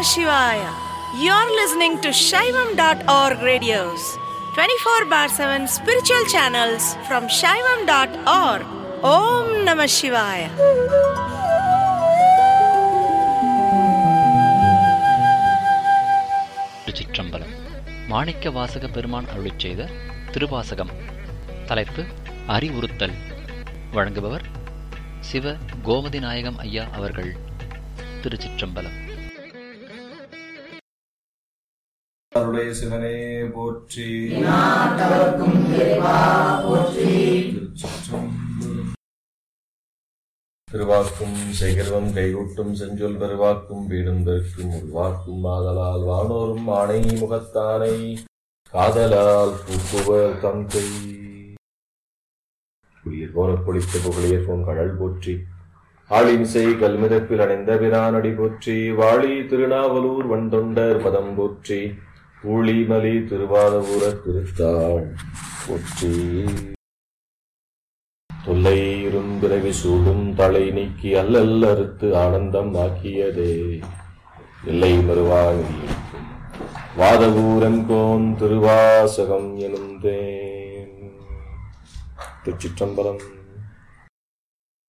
Shivaya. You're listening to Shaivam.org radios, 24 bar 7 spiritual channels from Shaivam.org. Om Namah Shivaya. திருச்சிற்றம்பலம். மாணிக்க வாசக பெருமான் அருளிச் செய்த திருவாசகம். தலைப்பு அறிவுறுத்தல். வழங்குபவர் சிவ கோமதி நாயகம் ஐயா அவர்கள். திருச்சிற்றம்பலம். அருளை சிவனே போற்றி. திருவாக்கும் செய்கிறவம் கைகூட்டும் செஞ்சொல் பெருவாக்கும் வீடும் பெருக்கும் உள்வாக்கும் ஆதலால் வானோரும் ஆணை முகத்தானை காதலால் பூக்குவர் தந்தை. புலியர் போன பொழித்த புகழியர் போன் கடல் போற்றி. ஆளின்சை கல்மிதப்பில் அணைந்த பிரானடி போற்றி. வாழி திருநாவலூர் வண்டொண்டர் பதம் போற்றி. ஊழிமலி திருவாதபுர திருத்தாள் போற்றி. தொல்லை இரும்பிறவி சூடும் தலை நீக்கி அல்லல் அறுத்து ஆனந்தம் ஆக்கியதே எல்லை மறுவான் வாதபூரம் கோன் திருவாசகம் எனும் தேன். திருச்சிற்றம்பலம்.